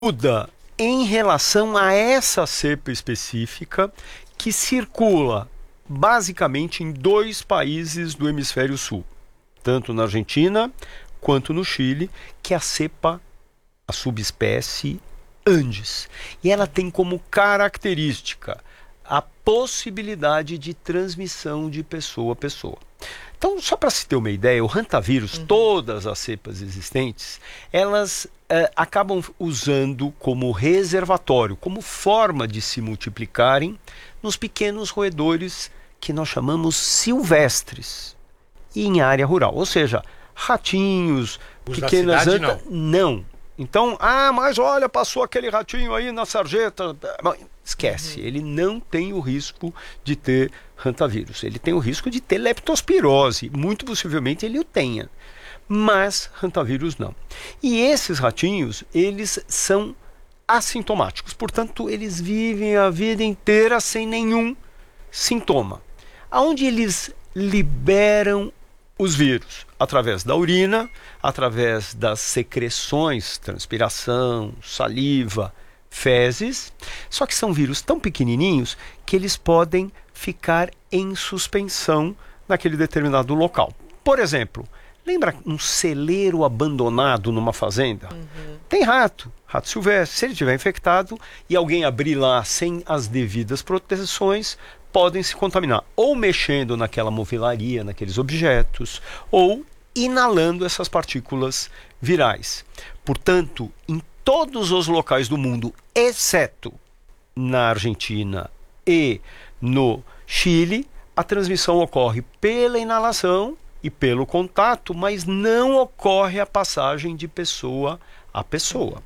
muda em relação a essa cepa específica que circula basicamente em 2 países do hemisfério sul, tanto na Argentina quanto no Chile, que é a subespécie Andes. E ela tem como característica a possibilidade de transmissão de pessoa a pessoa. Então, só para se ter uma ideia, o hantavirus, todas as cepas existentes, elas acabam usando como reservatório, como forma de se multiplicarem nos pequenos roedores que nós chamamos silvestres e em área rural. Ou seja, ratinhos, pequenas antas. Não. Então, mas olha, passou aquele ratinho aí na sarjeta. Esquece, ele não tem o risco de ter hantavirus. Ele tem o risco de ter leptospirose. Muito possivelmente ele o tenha. Mas hantavirus não. E esses ratinhos, eles são assintomáticos. Portanto, eles vivem a vida inteira sem nenhum sintoma. Aonde eles liberam os vírus? Através da urina, através das secreções, transpiração, saliva, fezes. Só que são vírus tão pequenininhos que eles podem ficar em suspensão naquele determinado local. Por exemplo, lembra um celeiro abandonado numa fazenda? Tem rato silvestre. Se ele estiver infectado e alguém abrir lá sem as devidas proteções, podem se contaminar, ou mexendo naquela movelaria, naqueles objetos, ou inalando essas partículas virais. Portanto, em todos os locais do mundo, exceto na Argentina e no Chile, a transmissão ocorre pela inalação e pelo contato, mas não ocorre a passagem de pessoa a pessoa.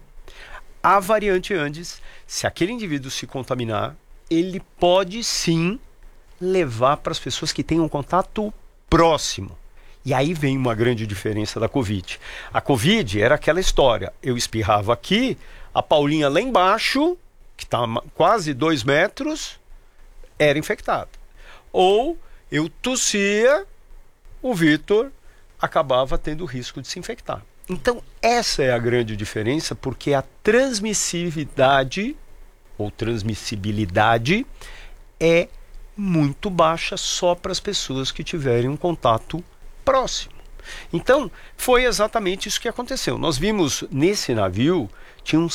A variante Andes, se aquele indivíduo se contaminar, ele pode sim levar para as pessoas que têm um contato próximo. E aí vem uma grande diferença da Covid. A Covid era aquela história, eu espirrava aqui, a Paulinha lá embaixo, que está quase 2 metros, era infectada. Ou eu tossia, o Vitor acabava tendo o risco de se infectar. Então, essa é a grande diferença, porque a transmissividade ou transmissibilidade é muito baixa só para as pessoas que tiverem um contato próximo. Então, foi exatamente isso que aconteceu. Nós vimos nesse navio, tinham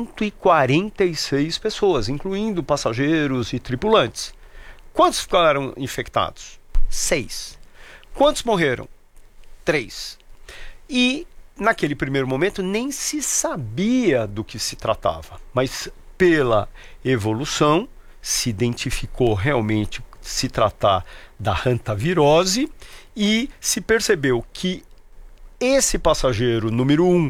146 pessoas, incluindo passageiros e tripulantes. Quantos ficaram infectados? 6. Quantos morreram? 3. E, naquele primeiro momento, nem se sabia do que se tratava. Mas, pela evolução, se identificou realmente se tratar da hantavirose e se percebeu que esse passageiro número 1,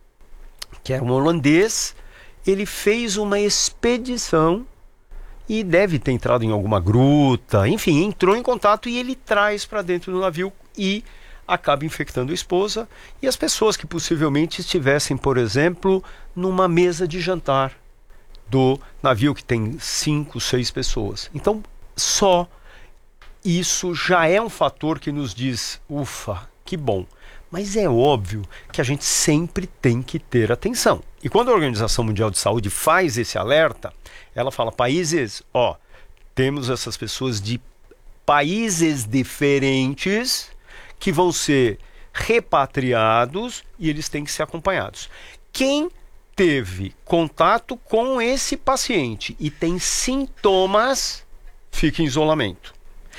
que era um holandês, ele fez uma expedição e deve ter entrado em alguma gruta, enfim, entrou em contato e ele traz para dentro do navio e acaba infectando a esposa e as pessoas que possivelmente estivessem, por exemplo, numa mesa de jantar do navio que tem 5, 6 pessoas. Então, só isso já é um fator que nos diz, ufa, que bom. Mas é óbvio que a gente sempre tem que ter atenção. E quando a Organização Mundial de Saúde faz esse alerta, ela fala, países, temos essas pessoas de países diferentes que vão ser repatriados e eles têm que ser acompanhados. Quem teve contato com esse paciente e tem sintomas, fica em isolamento.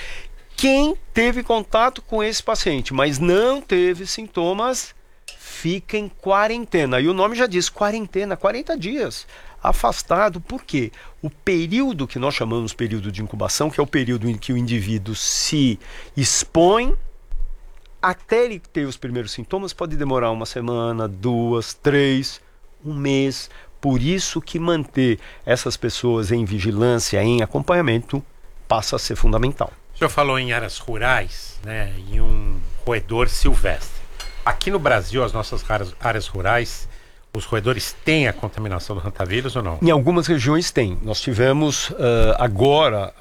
Quem teve contato com esse paciente, mas não teve sintomas, fica em quarentena. E o nome já diz, quarentena, 40 dias, afastado. Por quê? O período que nós chamamos de período de incubação, que é o período em que o indivíduo se expõe, até ele ter os primeiros sintomas, pode demorar 1 semana, 2, 3, 1 mês. Por isso que manter essas pessoas em vigilância, em acompanhamento, passa a ser fundamental. O senhor falou em áreas rurais, né, em um roedor silvestre. Aqui no Brasil, as nossas áreas rurais, os roedores têm a contaminação do hantavirus ou não? Em algumas regiões tem. Nós tivemos agora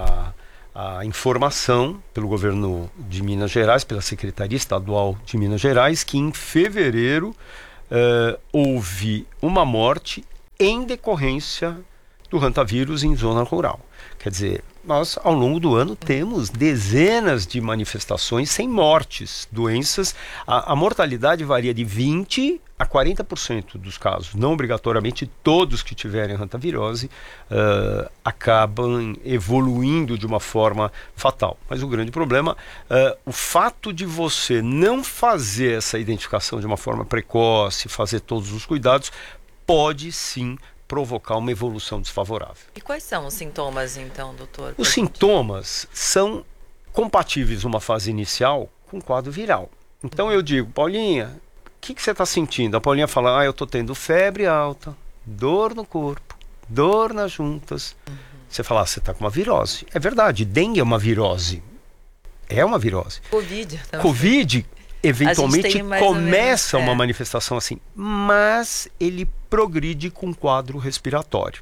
a informação pelo governo de Minas Gerais, pela Secretaria Estadual de Minas Gerais, que em fevereiro houve uma morte em decorrência do hantavírus em zona rural. Quer dizer, nós ao longo do ano temos dezenas de manifestações sem mortes, doenças. A mortalidade varia de 20% a 40% dos casos. Não obrigatoriamente todos que tiverem hantavirose acabam evoluindo de uma forma fatal. Mas o grande problema, o fato de você não fazer essa identificação de uma forma precoce, fazer todos os cuidados, pode sim provocar uma evolução desfavorável. E quais são os sintomas, então, doutor? Os sintomas são compatíveis numa fase inicial com o quadro viral. Então eu digo, Paulinha, o que você está sentindo? A Paulinha fala, eu estou tendo febre alta, dor no corpo, dor nas juntas. Você fala, você está com uma virose. É verdade, dengue é uma virose. É uma virose. Covid eventualmente começa uma manifestação assim, mas ele progride com quadro respiratório.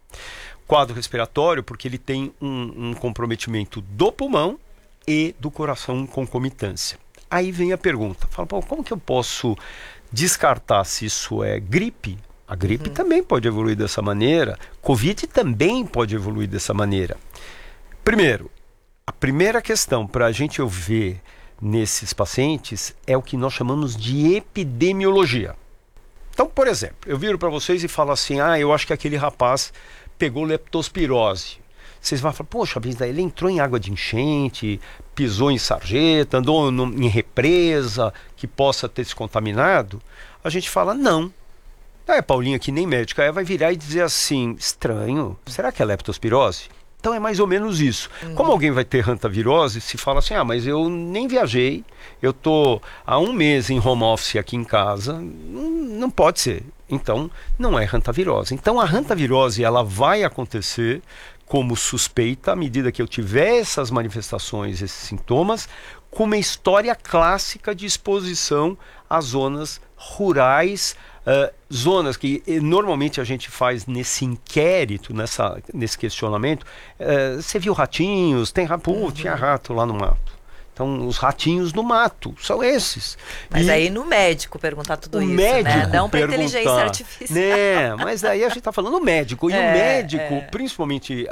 Quadro respiratório porque ele tem um comprometimento do pulmão e do coração em concomitância. Aí vem a pergunta, fala, como que eu posso descartar se isso é gripe? A gripe também pode evoluir dessa maneira, Covid também pode evoluir dessa maneira. Primeiro, a primeira questão para a gente ver nesses pacientes é o que nós chamamos de epidemiologia. Então, por exemplo, eu viro para vocês e falo assim, eu acho que aquele rapaz pegou leptospirose. Vocês vão falar, poxa, ele entrou em água de enchente, pisou em sarjeta, andou em represa, que possa ter se contaminado. A gente fala, não. Paulinha, que nem médica, ela vai virar e dizer assim, estranho, será que é leptospirose? Então é mais ou menos isso. Como alguém vai ter hantavirose, se fala assim, mas eu nem viajei, eu estou há 1 mês em home office aqui em casa, não pode ser. Então não é hantavirose. Então a hantavirose ela vai acontecer como suspeita à medida que eu tiver essas manifestações, esses sintomas, com uma história clássica de exposição às zonas rurais, zonas que normalmente a gente faz nesse inquérito, nesse questionamento. Você viu ratinhos? Tinha rato lá no mato. Então, os ratinhos no mato, são esses. Mas aí no médico perguntar tudo isso, né? Não para inteligência artificial. Mas aí a gente está falando médico. E o médico, principalmente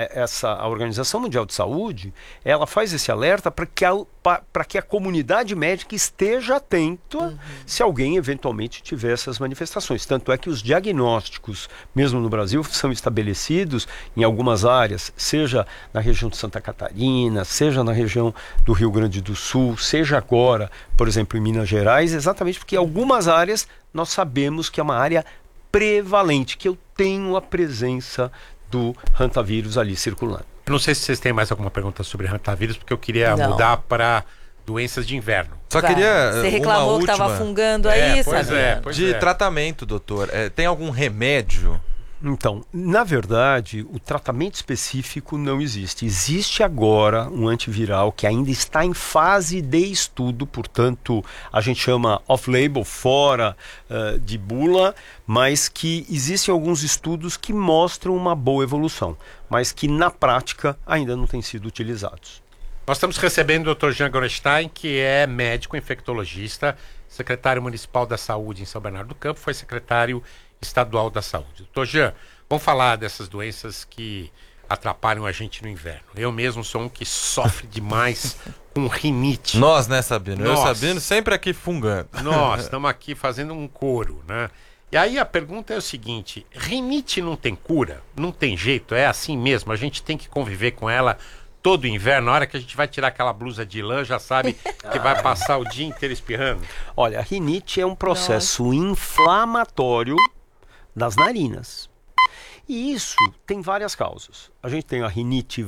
a Organização Mundial de Saúde, ela faz esse alerta para que a comunidade médica esteja atenta se alguém eventualmente tiver essas manifestações. Tanto é que os diagnósticos, mesmo no Brasil, são estabelecidos em algumas áreas, seja na região de Santa Catarina, seja na região do Rio Grande do Sul, seja agora, por exemplo, em Minas Gerais, exatamente porque em algumas áreas nós sabemos que é uma área prevalente, que eu tenho a presença do hantavírus ali circulando. Eu não sei se vocês têm mais alguma pergunta sobre hantavírus, porque eu queria mudar para doenças de inverno. Só queria Você reclamou uma que estava última fungando aí, de tratamento, doutor. Tem algum remédio? Então, na verdade, o tratamento específico não existe. Existe agora um antiviral que ainda está em fase de estudo, portanto, a gente chama off-label, fora de bula, mas que existem alguns estudos que mostram uma boa evolução, mas que na prática ainda não têm sido utilizados. Nós estamos recebendo o Dr. Jean Gorenstein, que é médico infectologista, secretário municipal da saúde em São Bernardo do Campo, foi secretário estadual da saúde. Dr. Jean, vamos falar dessas doenças que atrapalham a gente no inverno. Eu mesmo sou um que sofre demais com rinite. Nós, né, Sabino? Eu e Sabino sempre aqui fungando. Nós estamos aqui fazendo um coro, né? E aí a pergunta é o seguinte, rinite não tem cura? Não tem jeito? É assim mesmo? A gente tem que conviver com ela todo o inverno? Na hora que a gente vai tirar aquela blusa de lã, já sabe que vai passar o dia inteiro espirrando? Olha, a rinite é um processo inflamatório das narinas. E isso tem várias causas. A gente tem a rinite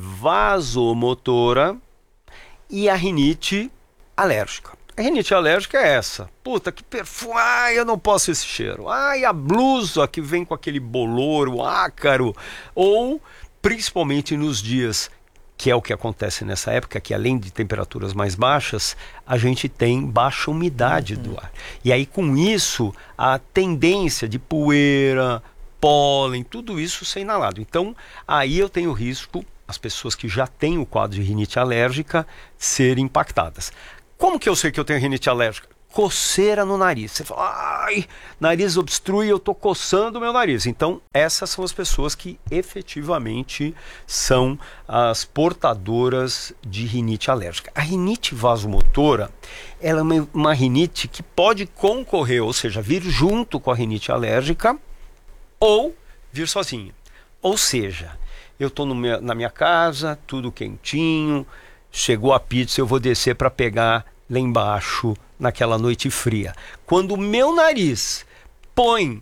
vasomotora e a rinite alérgica. A rinite alérgica é essa. Puta, que perfume. Eu não posso esse cheiro. A blusa que vem com aquele bolor, ácaro. Ou, principalmente nos dias, que é o que acontece nessa época, que além de temperaturas mais baixas, a gente tem baixa umidade do ar. E aí, com isso, a tendência de poeira, pólen, tudo isso ser inalado. Então, aí eu tenho risco, as pessoas que já têm o quadro de rinite alérgica, serem impactadas. Como que eu sei que eu tenho rinite alérgica? coceira no nariz. Você fala, ai, nariz obstrui, eu estou coçando o meu nariz. Então, essas são as pessoas que efetivamente são as portadoras de rinite alérgica. A rinite vasomotora, ela é uma rinite que pode concorrer, ou seja, vir junto com a rinite alérgica ou vir sozinha. Ou seja, eu estou na minha casa, tudo quentinho, chegou a pizza, eu vou descer para pegar lá embaixo, naquela noite fria. Quando o meu nariz põe,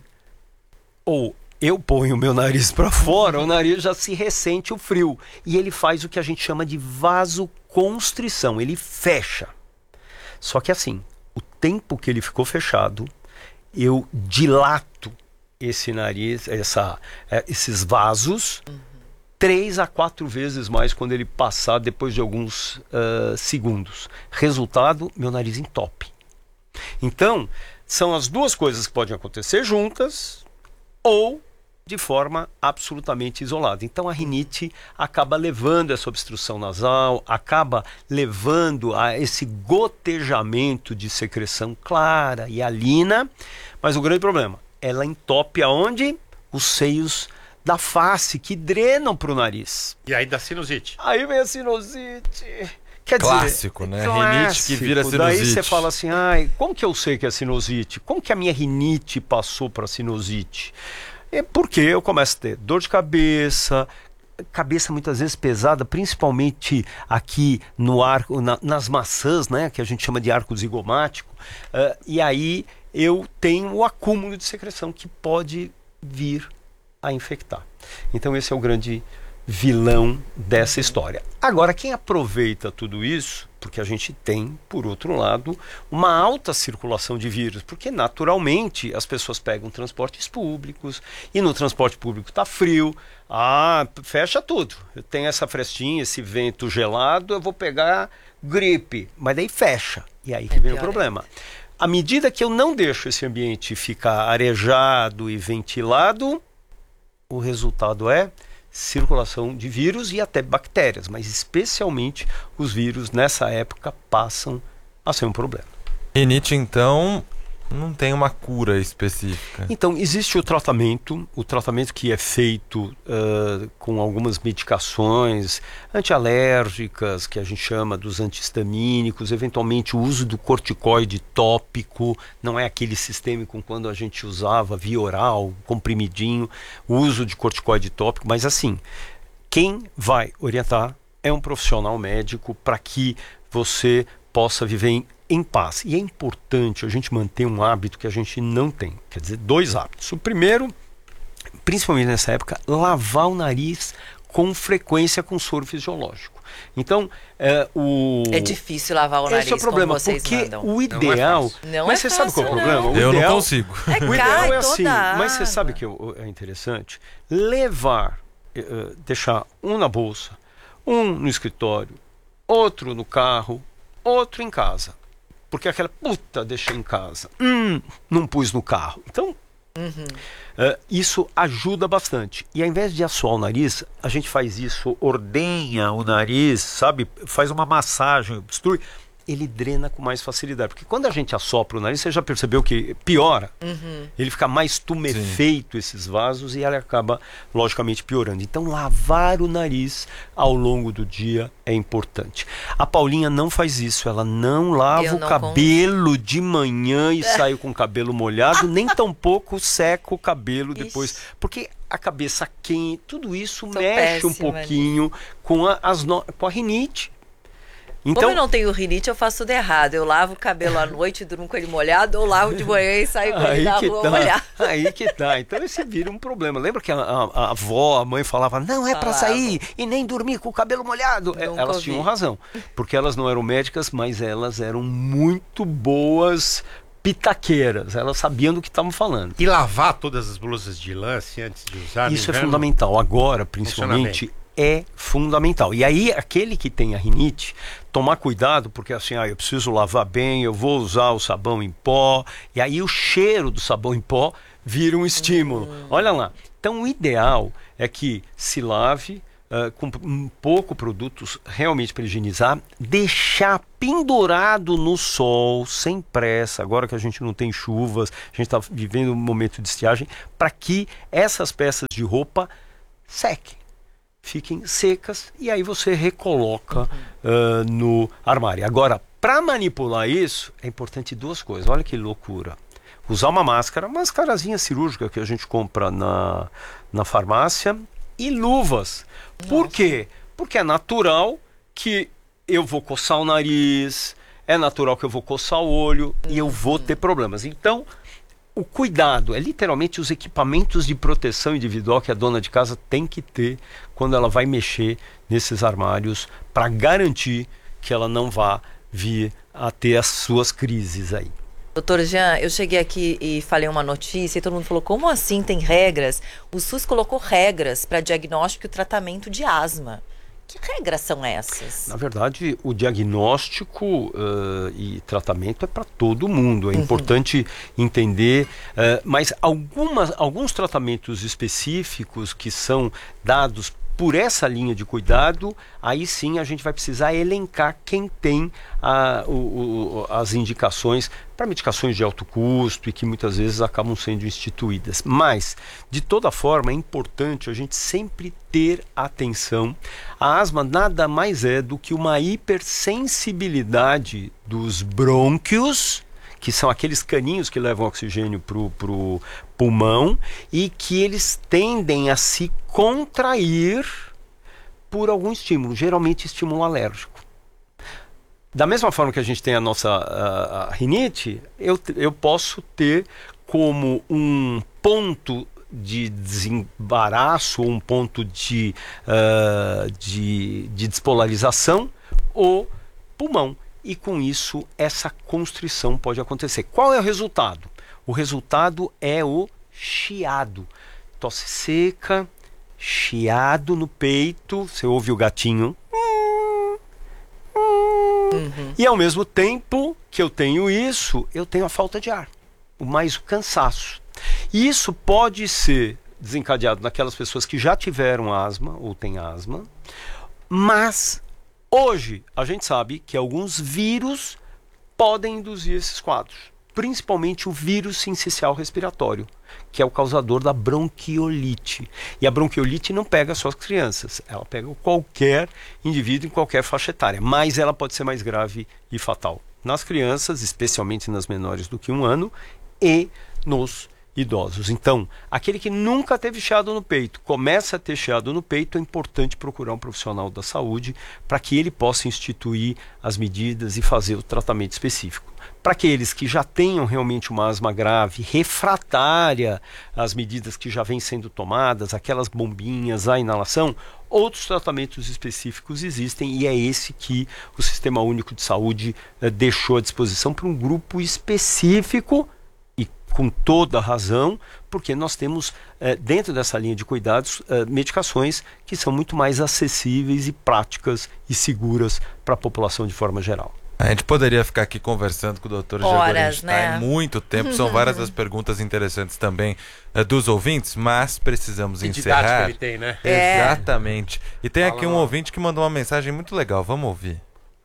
ou eu ponho o meu nariz para fora, o nariz já se ressente o frio. E ele faz o que a gente chama de vasoconstrição, ele fecha. Só que assim, o tempo que ele ficou fechado, eu dilato esse nariz, esses vasos, 3 a 4 vezes mais quando ele passar depois de alguns segundos. Resultado, meu nariz entope. Então, são as duas coisas que podem acontecer juntas ou de forma absolutamente isolada. Então, a rinite acaba levando essa obstrução nasal, acaba levando a esse gotejamento de secreção clara e alina, mas o grande problema, ela entope aonde? Os seios da face, que drenam para o nariz. E aí dá sinusite. Aí vem a sinusite. Quer clássico, dizer, né? clássico. Rinite que vira sinusite. Daí você fala assim, ai, como que eu sei que é sinusite? Como que a minha rinite passou para sinusite? É porque eu começo a ter dor de cabeça muitas vezes pesada, principalmente aqui no arco, nas maçãs, né, que a gente chama de arco zigomático, e aí eu tenho o acúmulo de secreção que pode vir a infectar. Então esse é o grande vilão dessa história. Agora, quem aproveita tudo isso, porque a gente tem, por outro lado, uma alta circulação de vírus, porque naturalmente as pessoas pegam transportes públicos e no transporte público está frio, fecha tudo. Eu tenho essa frestinha, esse vento gelado, eu vou pegar gripe, mas daí fecha. E aí que vem o problema. À medida que eu não deixo esse ambiente ficar arejado e ventilado, o resultado é circulação de vírus e até bactérias, mas especialmente os vírus nessa época passam a ser um problema. Rinite, então, não tem uma cura específica. Então, existe o tratamento que é feito com algumas medicações antialérgicas, que a gente chama dos antihistamínicos, eventualmente o uso do corticoide tópico, não é aquele sistêmico quando a gente usava via oral, comprimidinho, o uso de corticoide tópico, mas assim, quem vai orientar é um profissional médico para que você possa viver em paz. E é importante a gente manter um hábito que a gente não tem. Quer dizer, 2 hábitos. O primeiro, principalmente nessa época, lavar o nariz com frequência com soro fisiológico. Então, é difícil lavar o nariz. Esse é o problema, como vocês porque mandam. o ideal... Mas você sabe qual é o problema? Eu não consigo. O ideal é assim, mas você sabe que é interessante? Deixar um na bolsa, um no escritório, outro no carro, outro em casa. Porque aquela, deixei em casa, não pus no carro. Então, isso ajuda bastante. E ao invés de assoar o nariz, a gente faz isso, ordenha o nariz, sabe? Faz uma massagem, obstrui. Ele drena com mais facilidade. Porque quando a gente assopra o nariz, você já percebeu que piora? Ele fica mais tumefeito, esses vasos, e ele acaba, logicamente, piorando. Então, lavar o nariz ao longo do dia é importante. A Paulinha não faz isso. Ela não lava o cabelo de manhã e sai com o cabelo molhado, nem tampouco seca o cabelo depois. Porque a cabeça quente, tudo isso mexe um pouquinho com a rinite. Então, como eu não tenho rinite, eu faço tudo errado. Eu lavo o cabelo à noite, durmo com ele molhado, ou lavo de manhã e saio com ele na rua molhado. Aí que tá. Então esse vira um problema. Lembra que a avó, a mãe falava, não é para sair e nem dormir com o cabelo molhado. Elas tinham razão. Porque elas não eram médicas, mas elas eram muito boas pitaqueiras. Elas sabiam do que estavam falando. E lavar todas as blusas de lã assim, antes de usar? Isso é fundamental. Agora, principalmente... é fundamental. E aí, aquele que tem a rinite, tomar cuidado, porque assim, eu preciso lavar bem, eu vou usar o sabão em pó, e aí o cheiro do sabão em pó vira um estímulo. Olha lá. Então, o ideal é que se lave com pouco produtos realmente para higienizar, deixar pendurado no sol, sem pressa, agora que a gente não tem chuvas, a gente está vivendo um momento de estiagem, para que essas peças de roupa sequem, fiquem secas, e aí você recoloca no armário. Agora, para manipular isso, é importante duas coisas, olha que loucura. Usar uma mascarazinha cirúrgica que a gente compra na farmácia, e luvas. Por quê? Porque é natural que eu vou coçar o nariz, é natural que eu vou coçar o olho e eu vou ter problemas. Então, o cuidado é literalmente os equipamentos de proteção individual que a dona de casa tem que ter quando ela vai mexer nesses armários para garantir que ela não vá vir a ter as suas crises aí. Doutor Jean, eu cheguei aqui e falei uma notícia e todo mundo falou, como assim tem regras? O SUS colocou regras para diagnóstico e tratamento de asma. Que regras são essas? Na verdade, o diagnóstico e tratamento é para todo mundo. É importante entender, mas alguns tratamentos específicos que são dados por essa linha de cuidado, aí sim a gente vai precisar elencar quem tem as indicações para medicações de alto custo e que muitas vezes acabam sendo instituídas. Mas, de toda forma, é importante a gente sempre ter atenção. A asma nada mais é do que uma hipersensibilidade dos brônquios, que são aqueles caninhos que levam oxigênio para o pulmão, e que eles tendem a se contrair por algum estímulo, geralmente estímulo alérgico. Da mesma forma que a gente tem a nossa a rinite, eu posso ter como um ponto de desembaraço, um ponto de despolarização, o pulmão. E com isso, essa constrição pode acontecer. Qual é o resultado? O resultado é o chiado. Tosse seca, chiado no peito, você ouve o gatinho. E ao mesmo tempo que eu tenho isso, eu tenho a falta de ar, o cansaço. E isso pode ser desencadeado naquelas pessoas que já tiveram asma ou têm asma, mas hoje, a gente sabe que alguns vírus podem induzir esses quadros, principalmente o vírus sincicial respiratório, que é o causador da bronquiolite. E a bronquiolite não pega só as crianças, ela pega qualquer indivíduo em qualquer faixa etária, mas ela pode ser mais grave e fatal nas crianças, especialmente nas menores do que 1 ano, e nos idosos. Então, aquele que nunca teve chiado no peito, começa a ter chiado no peito, é importante procurar um profissional da saúde para que ele possa instituir as medidas e fazer o tratamento específico. Para aqueles que já tenham realmente uma asma grave, refratária às medidas que já vêm sendo tomadas, aquelas bombinhas, a inalação, outros tratamentos específicos existem, e é esse que o Sistema Único de Saúde deixou à disposição para um grupo específico, com toda a razão, porque nós temos dentro dessa linha de cuidados medicações que são muito mais acessíveis e práticas e seguras para a população de forma geral. A gente poderia ficar aqui conversando com o Dr. Jean Gorenstein muito tempo, são várias as perguntas interessantes também dos ouvintes, mas precisamos encerrar. Que ele tem, né? Exatamente. E tem aqui um ouvinte que mandou uma mensagem muito legal, vamos ouvir.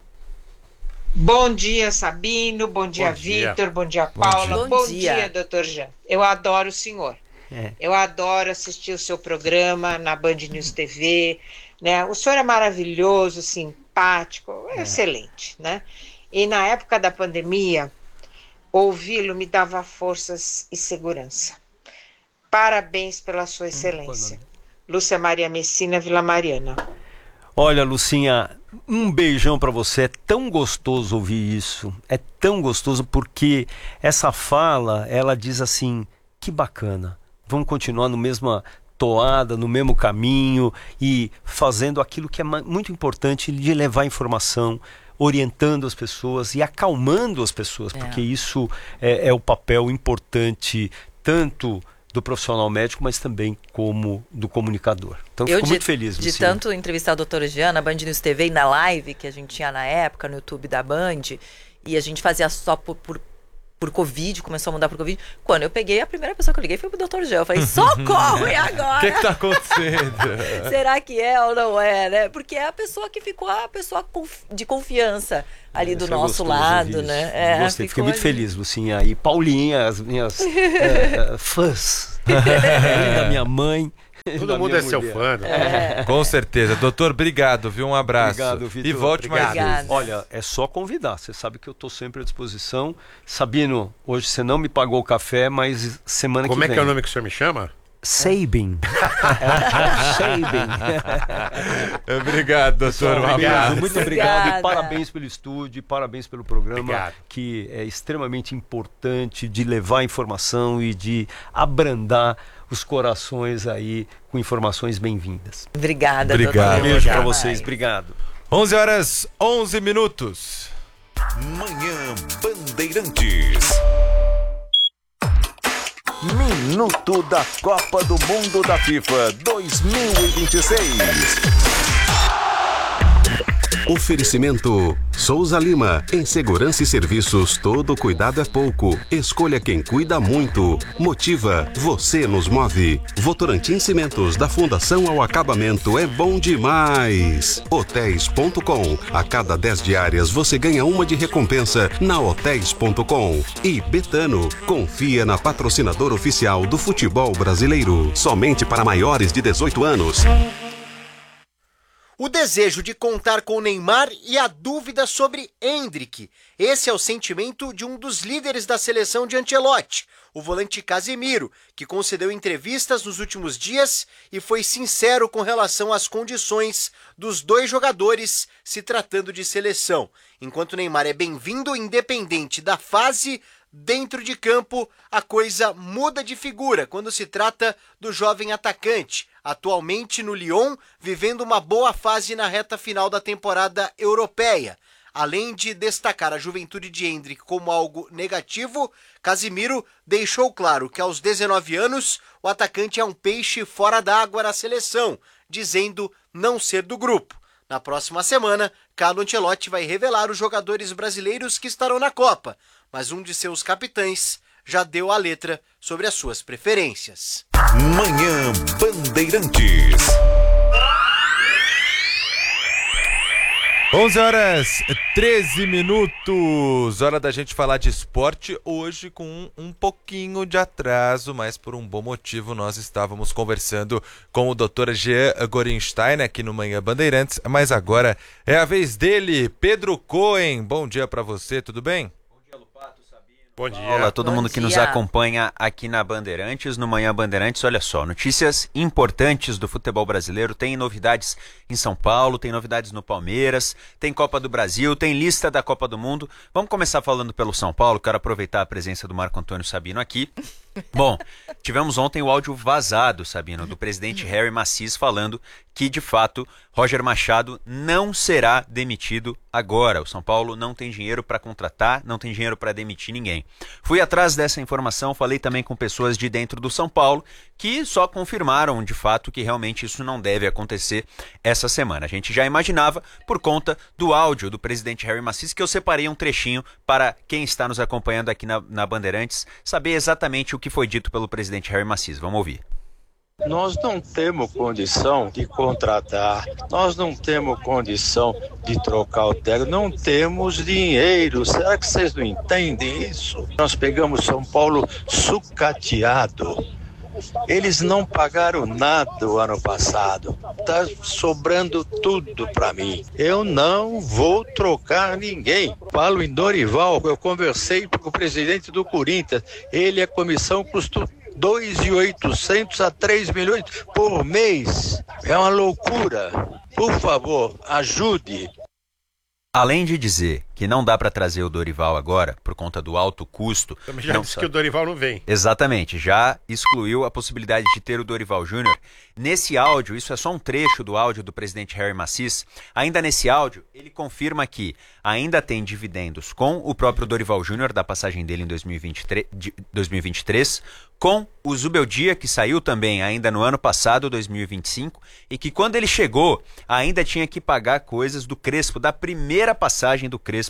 Bom dia, Sabino. Bom dia, Vitor. Bom dia, Paula. Bom dia, doutor Jean. Eu adoro o senhor. Eu adoro assistir o seu programa na Band News TV. Né? O senhor é maravilhoso, simpático, excelente. Né? E na época da pandemia, ouvi-lo me dava forças e segurança. Parabéns pela sua excelência. Lúcia Maria Messina, Vila Mariana. Olha, Lucinha, um beijão para você. É tão gostoso ouvir isso. É tão gostoso porque essa fala, ela diz assim, que bacana. Vamos continuar no mesma toada, no mesmo caminho e fazendo aquilo que é muito importante, de levar informação, orientando as pessoas e acalmando as pessoas, porque isso é o papel importante tanto do profissional médico, mas também como do comunicador. Então, eu fico muito feliz, Luciana. De tanto entrevistar a doutora Jean na Band News TV e na live que a gente tinha na época, no YouTube da Band, e a gente fazia só por por Covid, começou a mudar por Covid. Quando eu peguei, a primeira pessoa que eu liguei foi pro Dr. Jean. Eu falei, socorro, e agora? O que tá acontecendo? Será que é ou não é, né? Porque é a pessoa que ficou a pessoa de confiança ali do nosso lado, né? Gostei, fiquei muito feliz, Lucinha. E Paulinha, as minhas fãs. Da minha mãe. Todo mundo é seu fã. Com certeza. Doutor, obrigado, viu? Um abraço. Obrigado, Vitor. E volte mais vezes. Olha, é só convidar. Você sabe que eu estou sempre à disposição. Sabino, hoje você não me pagou o café, mas semana que vem... Como é que é o nome que o senhor me chama? Sabin. Sabin. Obrigado, doutor. Um abraço. Muito obrigado e parabéns pelo estúdio, parabéns pelo programa, que é extremamente importante de levar informação e de abrandar os corações aí com informações bem-vindas. Obrigada. Obrigado. Beijo para vocês, obrigado. 11h11. Manhã Bandeirantes. Minuto da Copa do Mundo da FIFA 2026. Oferecimento Souza Lima. Em segurança e serviços, todo cuidado é pouco. Escolha quem cuida muito. Motiva, você nos move. Votorantim Cimentos, da fundação ao acabamento, é bom demais. Hotéis.com. A cada 10 diárias você ganha uma de recompensa na Hotéis.com. E Betano, confia na patrocinadora oficial do futebol brasileiro. Somente para maiores de 18 anos. O desejo de contar com Neymar e a dúvida sobre Endrick. Esse é o sentimento de um dos líderes da seleção de Ancelotti, o volante Casemiro, que concedeu entrevistas nos últimos dias e foi sincero com relação às condições dos dois jogadores se tratando de seleção. Enquanto Neymar é bem-vindo, independente da fase, dentro de campo, a coisa muda de figura quando se trata do jovem atacante, atualmente no Lyon, vivendo uma boa fase na reta final da temporada europeia. Além de destacar a juventude de Endrick como algo negativo, Casemiro deixou claro que aos 19 anos o atacante é um peixe fora d'água na seleção, dizendo não ser do grupo. Na próxima semana, Carlo Ancelotti vai revelar os jogadores brasileiros que estarão na Copa, mas um de seus capitães já deu a letra sobre as suas preferências. Manhã Bandeirantes. 11h13. Hora da gente falar de esporte, hoje com um pouquinho de atraso, mas por um bom motivo. Nós estávamos conversando com o Dr. Jean Gorenstein aqui no Manhã Bandeirantes, mas agora é a vez dele, Pedro Cohen. Bom dia para você, tudo bem? Bom dia. Olá, todo mundo que nos acompanha aqui na Bandeirantes, no Manhã Bandeirantes. Olha só, notícias importantes do futebol brasileiro. Tem novidades em São Paulo, tem novidades no Palmeiras, tem Copa do Brasil, tem lista da Copa do Mundo. Vamos começar falando pelo São Paulo. Quero aproveitar a presença do Marco Antônio Sabino aqui. Bom, tivemos ontem o áudio vazado, Sabino, do presidente Harry Macis falando que, de fato, Roger Machado não será demitido agora. O São Paulo não tem dinheiro para contratar, não tem dinheiro para demitir ninguém. Fui atrás dessa informação, falei também com pessoas de dentro do São Paulo que só confirmaram, de fato, que realmente isso não deve acontecer essa semana. A gente já imaginava por conta do áudio do presidente Harry Macis, que eu separei um trechinho para quem está nos acompanhando aqui na Bandeirantes saber exatamente o que foi dito pelo presidente Harry Macis. Vamos ouvir. Nós não temos condição de contratar, nós não temos condição de trocar o técnico, não temos dinheiro. Será que vocês não entendem isso? Nós pegamos São Paulo sucateado. Eles não pagaram nada o ano passado. Tá sobrando tudo para mim. Eu não vou trocar ninguém. Falo em Dorival, eu conversei com o presidente do Corinthians. Ele, a comissão custou 2.800 a 3 milhões por mês. É uma loucura. Por favor, ajude. Além de dizer que não dá para trazer o Dorival agora, por conta do alto custo... Também já disse que o Dorival não vem. Exatamente, já excluiu a possibilidade de ter o Dorival Júnior. Nesse áudio, isso é só um trecho do áudio do presidente Harry Macis, ainda nesse áudio, ele confirma que ainda tem dividendos com o próprio Dorival Júnior, da passagem dele em 2023, com o Zubeldia, que saiu também ainda no ano passado, 2025, e que quando ele chegou, ainda tinha que pagar coisas do Crespo, da primeira passagem do Crespo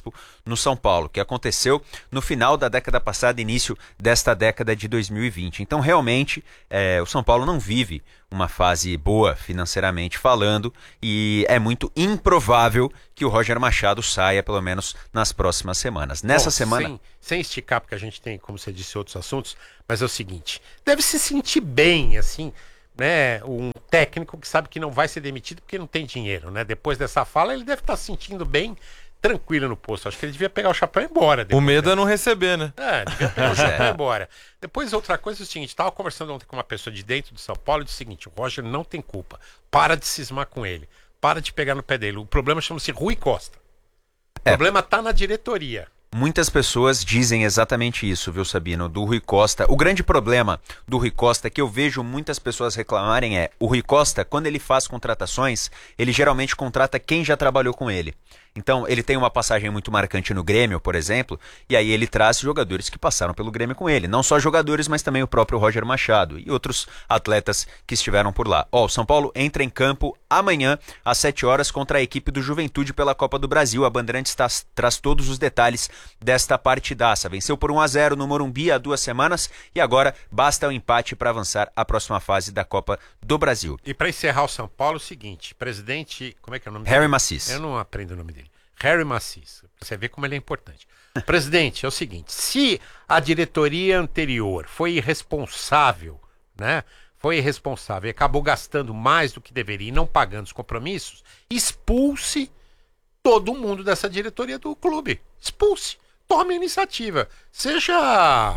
Crespo no São Paulo, que aconteceu no final da década passada, início desta década de 2020. Então, realmente, o São Paulo não vive uma fase boa financeiramente falando e é muito improvável que o Roger Machado saia, pelo menos nas próximas semanas. Nessa semana... Sem esticar, porque a gente tem, como você disse, outros assuntos, mas é o seguinte, deve se sentir bem, assim, né, um técnico que sabe que não vai ser demitido porque não tem dinheiro, né? Depois dessa fala, ele deve estar se sentindo bem, tranquilo no posto. Acho que ele devia pegar o chapéu e ir embora. O medo é não receber, né? Devia pegar o chapéu e ir embora. Depois, outra coisa é o seguinte, estava conversando ontem com uma pessoa de dentro de São Paulo e disse o seguinte, o Roger não tem culpa. Para de cismar com ele. Para de pegar no pé dele. O problema chama-se Rui Costa. O problema está na diretoria. Muitas pessoas dizem exatamente isso, viu, Sabino, do Rui Costa. O grande problema do Rui Costa que eu vejo muitas pessoas reclamarem é o Rui Costa, quando ele faz contratações, ele geralmente contrata quem já trabalhou com ele. Então, ele tem uma passagem muito marcante no Grêmio, por exemplo, e aí ele traz jogadores que passaram pelo Grêmio com ele. Não só jogadores, mas também o próprio Roger Machado e outros atletas que estiveram por lá. O São Paulo entra em campo amanhã, às 7 horas, contra a equipe do Juventude pela Copa do Brasil. A Bandeirantes traz todos os detalhes desta partidaça. Venceu por 1-0 no Morumbi há 2 semanas e agora basta o empate para avançar à próxima fase da Copa do Brasil. E para encerrar o São Paulo, é o seguinte, presidente... Como é que é o nome dele? Harry Macis. Eu não aprendo o nome dele. Harry Macis, pra você ver como ele é importante. Presidente, é o seguinte, se a diretoria anterior foi irresponsável, né? Foi irresponsável e acabou gastando mais do que deveria e não pagando os compromissos, expulse todo mundo dessa diretoria do clube. Expulse. Tome a iniciativa. Seja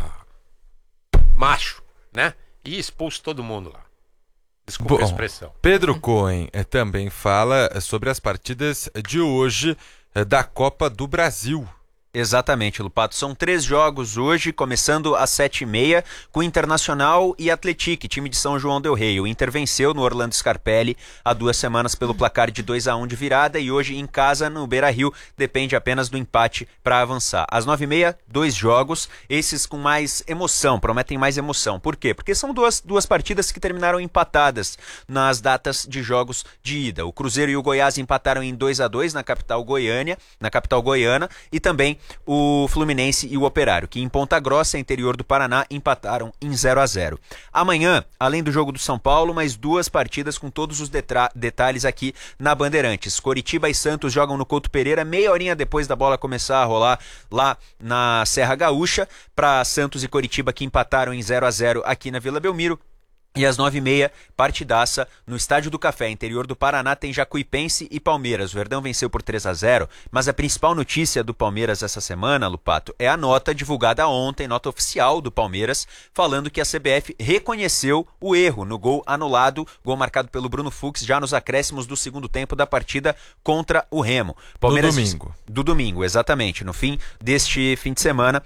macho, né? E expulse todo mundo lá. Desculpa a expressão. Pedro Cohen também fala sobre as partidas de hoje da Copa do Brasil. Exatamente, Lupato. São 3 jogos hoje, começando às 7h30, com Internacional e Atlético, time de São João del Rei. O Inter venceu no Orlando Scarpelli há 2 semanas pelo placar de 2-1 de virada e hoje em casa no Beira-Rio depende apenas do empate para avançar. Às 9h30, 2 jogos, esses com mais emoção, prometem mais emoção. Por quê? Porque são duas partidas que terminaram empatadas nas datas de jogos de ida. O Cruzeiro e o Goiás empataram em 2-2 na capital goiana e também o Fluminense e o Operário, que em Ponta Grossa, interior do Paraná, empataram em 0-0. Amanhã, além do jogo do São Paulo, mais 2 partidas com todos os detalhes aqui na Bandeirantes. Coritiba e Santos jogam no Couto Pereira, meia horinha depois da bola começar a rolar lá na Serra Gaúcha, para Santos e Coritiba que empataram em 0-0 aqui na Vila Belmiro. E às 9h30, partidaça no Estádio do Café, interior do Paraná, tem Jacuipense e Palmeiras. O Verdão venceu por 3-0, mas a principal notícia do Palmeiras essa semana, Lupato, é a nota divulgada ontem, nota oficial do Palmeiras, falando que a CBF reconheceu o erro no gol anulado, gol marcado pelo Bruno Fux, já nos acréscimos do segundo tempo da partida contra o Remo. Palmeiras do domingo, exatamente. No fim deste fim de semana,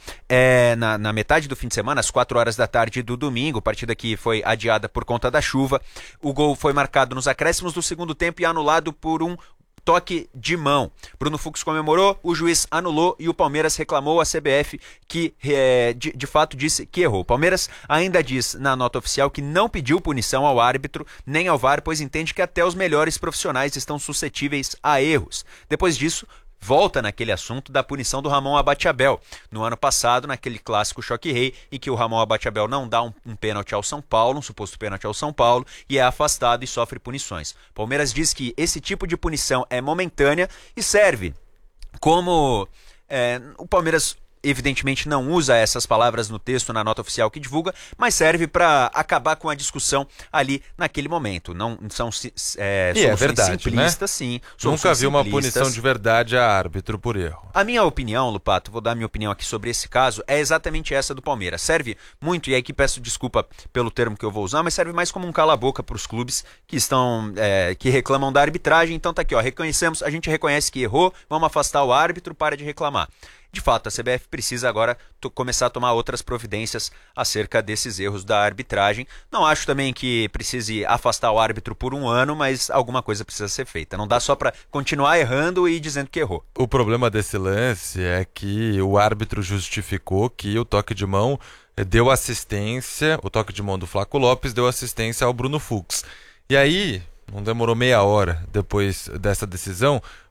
na metade do fim de semana, às 4 horas da tarde do domingo, partida que foi adiada por conta da chuva. O gol foi marcado nos acréscimos do segundo tempo e anulado por um toque de mão. Bruno Fux comemorou, o juiz anulou e o Palmeiras reclamou à CBF que de fato disse que errou. O Palmeiras ainda diz na nota oficial que não pediu punição ao árbitro nem ao VAR, pois entende que até os melhores profissionais estão suscetíveis a erros. Depois disso, volta naquele assunto da punição do Ramon Abate-Abel. No ano passado, naquele clássico choque-rei, em que o Ramon Abate-Abel não dá um pênalti ao São Paulo, um suposto pênalti ao São Paulo, e é afastado e sofre punições. Palmeiras diz que esse tipo de punição é momentânea e serve como... o Palmeiras evidentemente não usa essas palavras no texto, na nota oficial que divulga, mas serve para acabar com a discussão ali naquele momento. Não são soluções verdade, simplistas, né? sim. Nunca vi uma punição de verdade a árbitro por erro. A minha opinião, Lupato, vou dar minha opinião aqui sobre esse caso, é exatamente essa do Palmeiras. Serve muito, e aqui peço desculpa pelo termo que eu vou usar, mas serve mais como um cala-boca para os clubes que estão que reclamam da arbitragem. Então tá aqui, ó, a gente reconhece que errou, vamos afastar o árbitro, para de reclamar. De fato, a CBF precisa agora começar a tomar outras providências acerca desses erros da arbitragem. Não acho também que precise afastar o árbitro por 1 ano, mas alguma coisa precisa ser feita. Não dá só para continuar errando e dizendo que errou. O problema desse lance é que o árbitro justificou que o toque de mão deu assistência, o toque de mão do Flaco Lopes deu assistência ao Bruno Fux. E aí, não demorou meia hora depois dessa decisão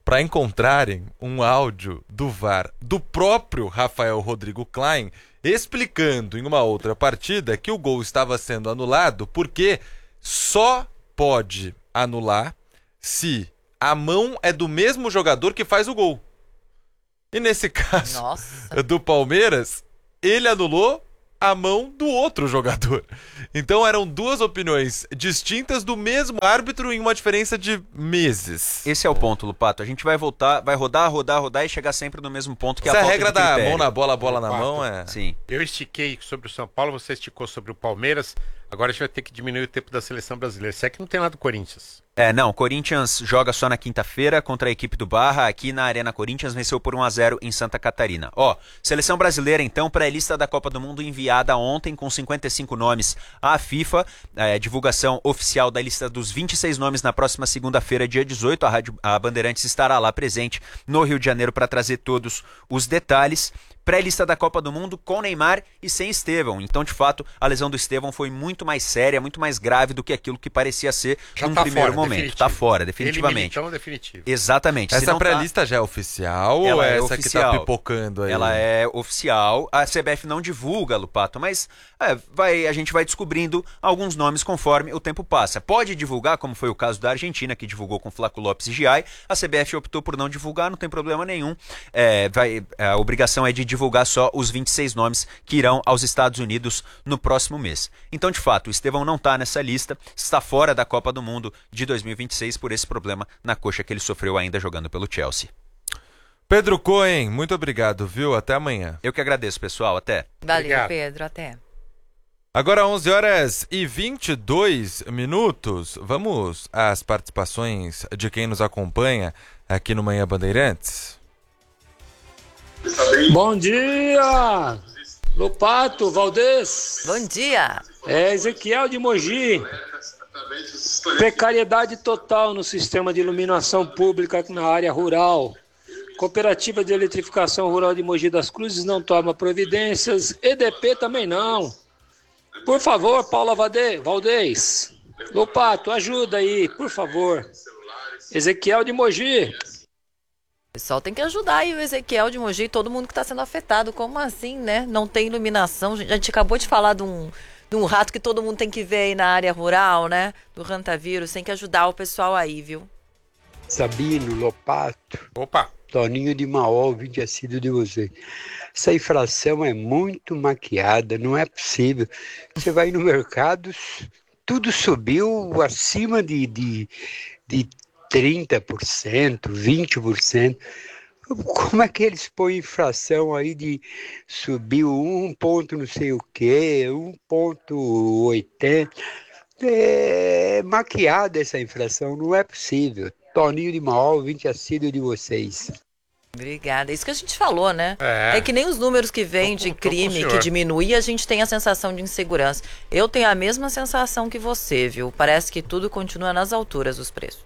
para encontrarem um áudio do VAR do próprio Rafael Rodrigo Klein explicando em uma outra partida que o gol estava sendo anulado porque só pode anular se a mão é do mesmo jogador que faz o gol. E nesse caso do Palmeiras, ele anulou a mão do outro jogador. Então eram duas opiniões distintas do mesmo árbitro em uma diferença de meses. Esse é o ponto, Lupato. A gente vai voltar, vai rodar e chegar sempre no mesmo ponto que essa é a regra falta de critério. da mão na bola, bola na mão é... Sim. Eu estiquei sobre o São Paulo, você esticou sobre o Palmeiras. Agora a gente vai ter que diminuir o tempo da seleção brasileira. Se é que não tem lá do Corinthians. Não, o Corinthians joga só na quinta-feira contra a equipe do Barra, aqui na Arena Corinthians, venceu por 1-0 em Santa Catarina. Seleção brasileira então, pré-lista da Copa do Mundo enviada ontem com 55 nomes à FIFA, divulgação oficial da lista dos 26 nomes na próxima segunda-feira, dia 18, a Bandeirantes estará lá presente no Rio de Janeiro para trazer todos os detalhes. Pré-lista da Copa do Mundo com Neymar e sem Estevão. Então, de fato, a lesão do Estevão foi muito mais séria, muito mais grave do que aquilo que parecia ser num primeiro momento. Tá fora, definitivamente. Ele definitivo. Exatamente. Essa pré-lista já é oficial ou é essa oficial. Que tá pipocando aí? Ela é oficial. A CBF não divulga, Lupato, mas a gente vai descobrindo alguns nomes conforme o tempo passa. Pode divulgar, como foi o caso da Argentina, que divulgou com Flaco Lopes e Giai. A CBF optou por não divulgar, não tem problema nenhum. A obrigação é de divulgar só os 26 nomes que irão aos Estados Unidos no próximo mês. Então, de fato, o Estevão não está nessa lista, está fora da Copa do Mundo de 2026 por esse problema na coxa que ele sofreu ainda jogando pelo Chelsea. Pedro Cohen, muito obrigado, viu? Até amanhã. Eu que agradeço, pessoal. Até. Valeu, Obrigado. Pedro. Até. Agora 11h22. Vamos às participações de quem nos acompanha aqui no Manhã Bandeirantes. Bom dia, Lupato, Valdez. Bom dia. Ezequiel de Mogi. Precariedade total no sistema de iluminação pública na área rural. Cooperativa de Eletrificação Rural de Mogi das Cruzes não toma providências. EDP também não. Por favor, Paula Valdez. Lupato, ajuda aí, por favor. Ezequiel de Mogi. O pessoal tem que ajudar aí o Ezequiel de Mogi e todo mundo que está sendo afetado. Como assim, né? Não tem iluminação. A gente acabou de falar de um rato que todo mundo tem que ver aí na área rural, né? Do rantavírus. Tem que ajudar o pessoal aí, viu? Sabino, Lopato. Opa! Toninho de Mauá, ouvinte assíduo de você. Essa inflação é muito maquiada, não é possível. Você vai no mercado, tudo subiu acima de 30%, 20%. Como é que eles põem inflação aí de subiu 1 ponto não sei o quê, 1,80? É maquiada essa inflação, não é possível. Toninho de Mauá, 20 assíduo de vocês. Obrigada. Isso que a gente falou, né? É que nem os números que vêm de crime que diminui, a gente tem a sensação de insegurança. Eu tenho a mesma sensação que você, viu? Parece que tudo continua nas alturas, os preços.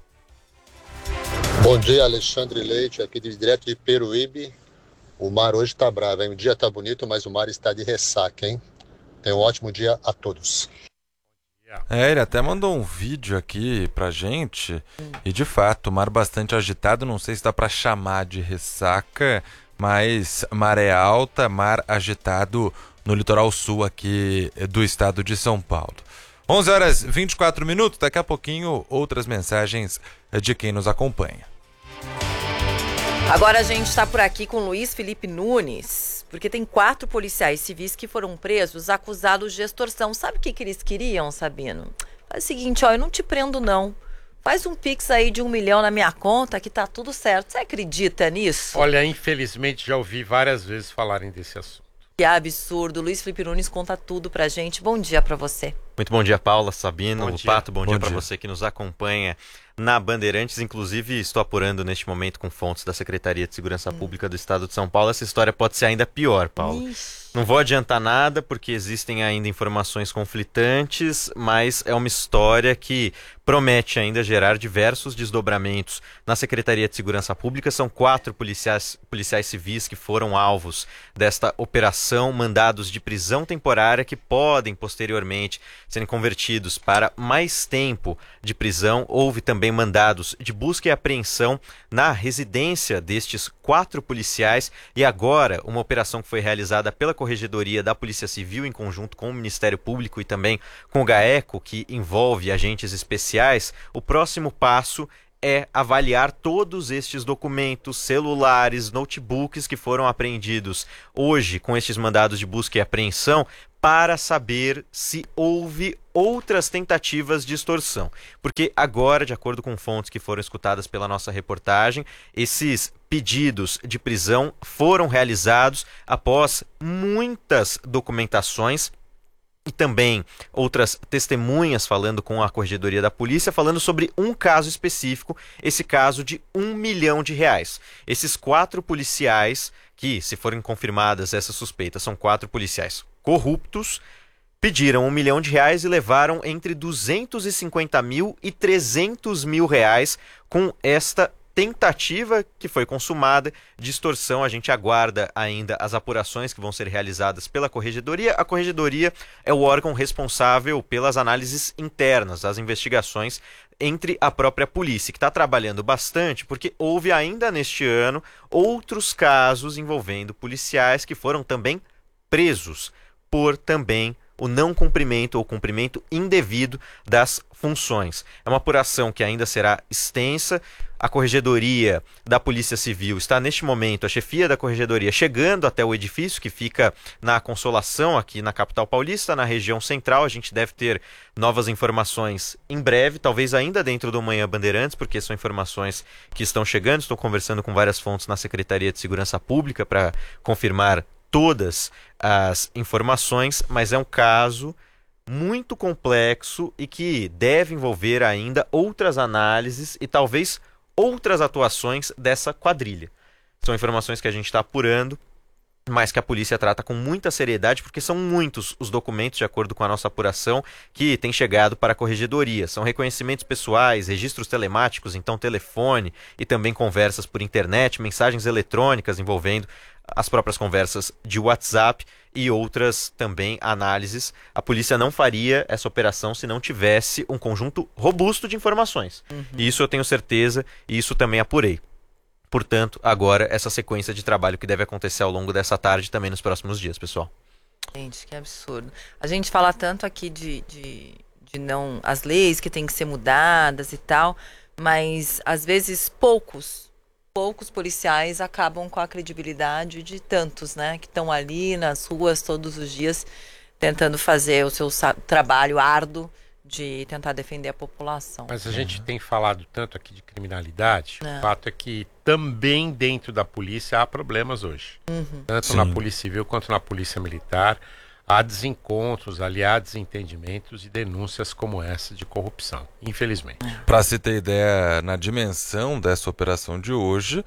Bom dia, Alexandre Leite, aqui direto de Peruíbe. O mar hoje tá bravo, hein? O dia tá bonito, mas o mar está de ressaca, hein? Tenha um ótimo dia a todos. Ele até mandou um vídeo aqui pra gente. E de fato, mar bastante agitado. Não sei se dá pra chamar de ressaca, mas maré alta, mar agitado no litoral sul aqui do estado de São Paulo. 11h24. Daqui a pouquinho, outras mensagens de quem nos acompanha. Agora a gente está por aqui com Luiz Felipe Nunes, porque tem 4 policiais civis que foram presos acusados de extorsão. Sabe o que eles queriam, Sabino? Faz o seguinte, eu não te prendo não. Faz um pix aí de 1 milhão na minha conta que tá tudo certo. Você acredita nisso? Olha, infelizmente já ouvi várias vezes falarem desse assunto. Que absurdo. Luiz Felipe Nunes conta tudo pra gente. Bom dia pra você. Muito bom dia, Paula, Sabino, Pato. Bom dia dia. Para você que nos acompanha na Bandeirantes. Inclusive, estou apurando neste momento com fontes da Secretaria de Segurança Pública do Estado de São Paulo. Essa história pode ser ainda pior, Paulo. Não vou adiantar nada, porque existem ainda informações conflitantes, mas é uma história que promete ainda gerar diversos desdobramentos na Secretaria de Segurança Pública. São 4 policiais civis que foram alvos desta operação, mandados de prisão temporária que podem, posteriormente, serem convertidos para mais tempo de prisão. Houve também mandados de busca e apreensão na residência destes 4 policiais e agora uma operação que foi realizada pela Corregedoria da Polícia Civil em conjunto com o Ministério Público e também com o GAECO, que envolve agentes especiais. O próximo passo é avaliar todos estes documentos, celulares, notebooks que foram apreendidos hoje com estes mandados de busca e apreensão para saber se houve outras tentativas de extorsão. Porque agora, de acordo com fontes que foram escutadas pela nossa reportagem, esses pedidos de prisão foram realizados após muitas documentações e também outras testemunhas falando com a Corregedoria da Polícia, falando sobre um caso específico, esse caso de R$1 milhão. Esses 4 policiais, que se forem confirmadas essas suspeitas, são 4 policiais corruptos, pediram R$1 milhão e levaram entre 250 mil e 300 mil reais com esta tentativa que foi consumada de extorsão. A gente aguarda ainda as apurações que vão ser realizadas pela Corregedoria. A Corregedoria é o órgão responsável pelas análises internas, as investigações entre a própria polícia, que está trabalhando bastante, porque houve ainda neste ano outros casos envolvendo policiais que foram também presos por também o não cumprimento ou cumprimento indevido das funções. É uma apuração que ainda será extensa. A Corregedoria da Polícia Civil está neste momento, a chefia da Corregedoria, chegando até o edifício que fica na Consolação, aqui na capital paulista, na região central. A gente deve ter novas informações em breve, talvez ainda dentro do Manhã Bandeirantes, porque são informações que estão chegando. Estou conversando com várias fontes na Secretaria de Segurança Pública para confirmar todas as informações, mas é um caso muito complexo e que deve envolver ainda outras análises e talvez outras atuações dessa quadrilha. São informações que a gente está apurando, mas que a polícia trata com muita seriedade, porque são muitos os documentos, de acordo com a nossa apuração, que têm chegado para a Corregedoria. São reconhecimentos pessoais, registros telemáticos, então telefone, e também conversas por internet, mensagens eletrônicas envolvendo as próprias conversas de WhatsApp e outras também análises. A polícia não faria essa operação se não tivesse um conjunto robusto de informações. E isso eu tenho certeza, e isso também apurei. Portanto, agora essa sequência de trabalho que deve acontecer ao longo dessa tarde e também nos próximos dias, pessoal. Gente, que absurdo. A gente fala tanto aqui de não, as leis que têm que ser mudadas e tal, mas às vezes poucos policiais acabam com a credibilidade de tantos, né, que estão ali nas ruas todos os dias tentando fazer o seu trabalho árduo de tentar defender a população. Mas a gente tem falado tanto aqui de criminalidade, o fato é que também dentro da polícia há problemas hoje. Tanto na Polícia Civil quanto na Polícia Militar há desencontros, ali há desentendimentos e denúncias como essa de corrupção, infelizmente. Para se ter ideia, na dimensão dessa operação de hoje,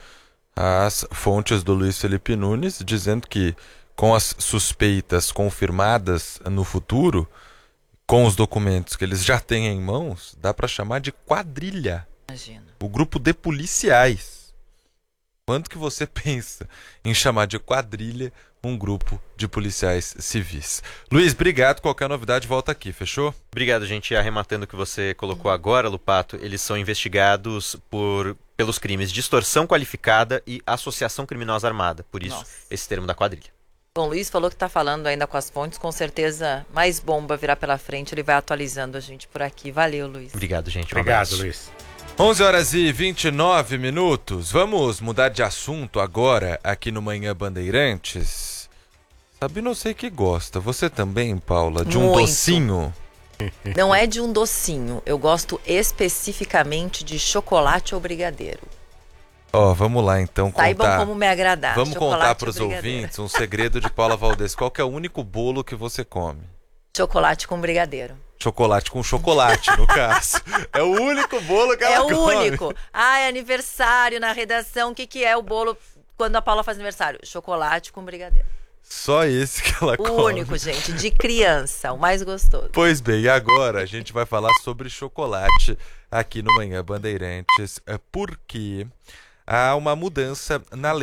as fontes do Luiz Felipe Nunes dizendo que com as suspeitas confirmadas no futuro, com os documentos que eles já têm em mãos, dá para chamar de quadrilha. Imagina. O grupo de policiais. Quanto que você pensa em chamar de quadrilha um grupo de policiais civis? Luiz, obrigado. Qualquer novidade, volta aqui, fechou? Obrigado, gente. Arrematando o que você colocou agora, Lupato, eles são investigados pelos crimes de extorsão qualificada e associação criminosa armada. Por isso, esse termo da quadrilha. Bom, o Luiz falou que está falando ainda com as fontes, com certeza mais bomba virá pela frente, ele vai atualizando a gente por aqui. Valeu, Luiz. Obrigado, gente. Obrigado, Luiz. 11h29. Vamos mudar de assunto agora aqui no Manhã Bandeirantes. Sabino, eu sei que gosta. Você também, Paula, de um docinho? Não é de um docinho. Eu gosto especificamente de chocolate ou brigadeiro. Vamos lá então contar. Saibam como me agradar. Vamos contar para os ouvintes um segredo de Paula Valdez. Qual que é o único bolo que você come? Chocolate com brigadeiro. Chocolate com chocolate, no caso. É o único bolo que ela come. É o único. É aniversário na redação. O que é o bolo quando a Paula faz aniversário? Chocolate com brigadeiro. Só esse que ela come. O único, gente, de criança, o mais gostoso. Pois bem, e agora a gente vai falar sobre chocolate aqui no Manhã Bandeirantes, porque há uma mudança na lei